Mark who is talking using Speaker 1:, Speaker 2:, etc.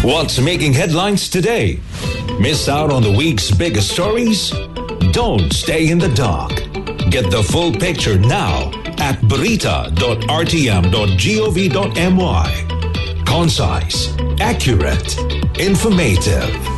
Speaker 1: What's making headlines today? Miss out on the week's biggest stories? Don't stay in the dark. Get the full picture now at barita.rtm.gov.my. Concise, accurate, informative.